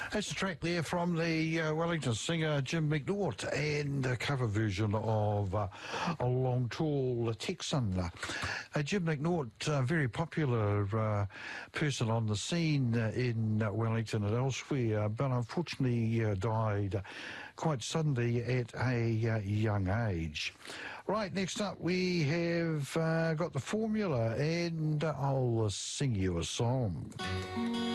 That's a track there from the Wellington singer Jim McNaught and a cover version of A Long Tall Texan. Jim McNaught, a very popular person on the scene in Wellington and elsewhere, but unfortunately died quite suddenly at a young age. Right, next up we have got The Formula, and I'll sing you a song.